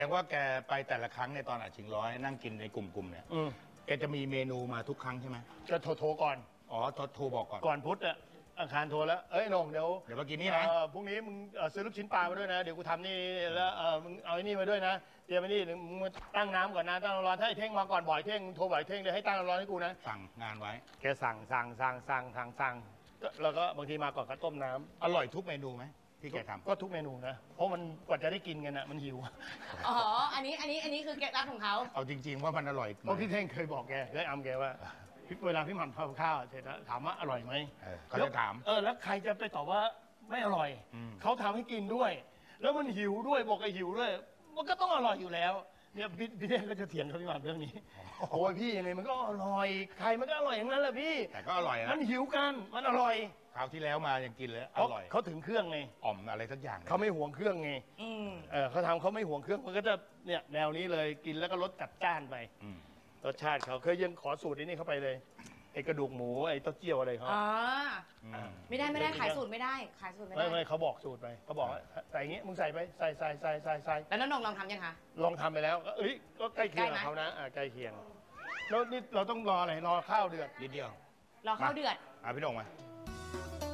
แต่ว่าแกไปแต่ละครั้งในตอนอาชิงร้อยนั่งกินในกลุ่มเนี่ยแกจะมีเมนูมาทุกครั้งใช่ไหมจะโทรก่อนอ๋อโทรบอกก่อนก่อนพุธอ่ะอังคารโทรแล้วเอ้ยนงเดี๋ยวมากินนี่นะพรุ่งนี้มึงซื้อลูกชิ้นปลามาด้วยนะเดี๋ยวกูทำนี่แล้วมึงเอาไอ้นี่มาด้วยนะเตรียมไอ้นี่มึงตั้งน้ำก่อนนะตั้งร้อนถ้าไอ้เท่งมาก่อนบ่อยเท่งโทรบ่อยเท่งเดี๋ยวให้ตั้งร้อนให้กูนะสั่งงานไว้แกสั่งแล้วก็บางทีมาก่อนก็ต้มน้ำอร่อยทุกเมนูไหมที่แกทำก็ทุกเมนูนะเพราะมันกว่าจะได้กินกันอ่ะมันหิวอ๋ออันนี้คือเคล็ดลับของเขาเอาจริงๆว่ามันอร่อยเพราะพี่เท่งเคยบอกแกเคยอำแกว่าเวลาพี่หม่ำทำข้าวเสร็จแล้วถามว่าอร่อยไหมเขาจะถามแล้วใครจะไปตอบว่าไม่อร่อยเขาทำให้กินด้วยแล้วมันหิวด้วยบอกไอ้หิวด้วยมันก็ต้องอร่อยอยู่แล้วเนี่ยพี่เท่งก็จะเถียงเขาพี่หม่ำเรื่องนี้โอ้ยพี่ยังไงมันก็อร่อยใครมันก็อร่อยอย่างนั้นแหละพี่แต่ก็อร่อยนะมันหิวกันมันอร่อยคราวที่แล้วมายังกินเลยอร่อยเขาถึงเครื่องไงอ่อมอะไรสักอย่างเขาไม่ห่วงเครื่องไงเขาทำเขาไม่ห่วงเครื่องมันก็จะเนี่ยแนวนี้เลยกินแล้วก็รสจัดจ้านไปรสชาติเขาเคยยังขอสูตรนี้เข้าไปเลยไอ้กระดูกหมูไอ้เต้าเจี้ยวอะไรเขาไม่ได้ขายสูตรไม่ได้ขายสูตรไม่ได้ไม่เขาบอกสูตรไปเขาบอกใส่อย่างงี้มึงใส่ไปใส่แล้วน้องนงลองทำยังคะลองทำไปแล้วก็ใกล้เคียงเขานะใกล้เคียงแล้วนี่เราต้องรออะไรรอข้าวเดือดนิดเดียวรอข้าวเดือดพี่ดงมา